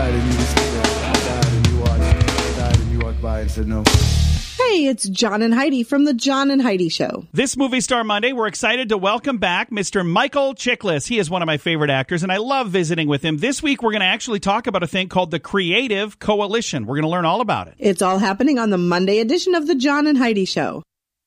died and you just I died and you watched. I died and you walked by and said no. Hey, it's John and Heidi from The John and Heidi Show. This Movie Star Monday, we're excited to welcome back Mr. Michael Chiklis. He is one of my favorite actors, and I love visiting with him. This week, we're going to actually talk about a thing called the Creative Coalition. We're going to learn all about it. It's all happening on the Monday edition of The John and Heidi Show.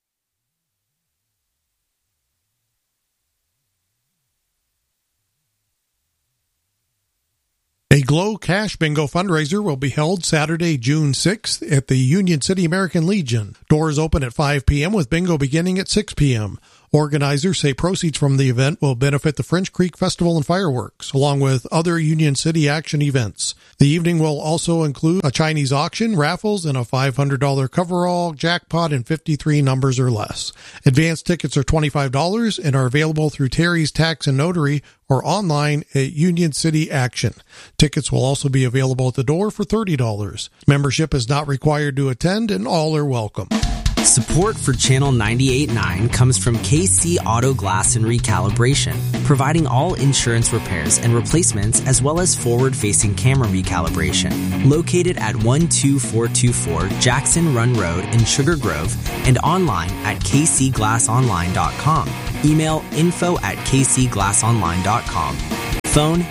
A Glow Cash Bingo fundraiser will be held Saturday, June 6th at the Union City American Legion. Doors open at 5 p.m. with bingo beginning at 6 p.m. Organizers say proceeds from the event will benefit the French Creek Festival and Fireworks, along with other Union City action events. The evening will also include a Chinese auction, raffles, and a $500 coverall, jackpot, and 53 numbers or less. Advance tickets are $25 and are available through Terry's Tax and Notary or online at Union City Action. Tickets will also be available at the door for $30. Membership is not required to attend, and all are welcome. Support for Channel 98.9 comes from KC Auto Glass and Recalibration, providing all insurance repairs and replacements as well as forward-facing camera recalibration. Located at 12424 Jackson Run Road in Sugar Grove and online at kcglassonline.com. Email info@kcglassonline.com. Phone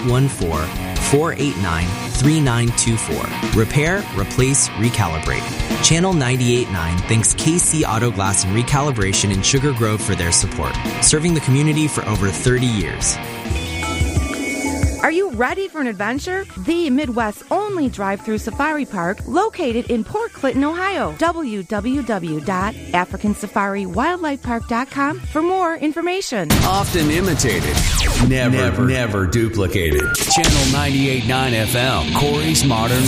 814-489-3924. Repair, replace, recalibrate. Channel 98.9 thanks KC Auto Glass and Recalibration in Sugar Grove for their support, serving the community for over 30 years. Are you ready for an adventure? The Midwest's only drive-through safari park located in Port Clinton, Ohio. www.africansafariwildlifepark.com for more information. Often imitated, never duplicated. Channel 98.9 FM, Corey's Modern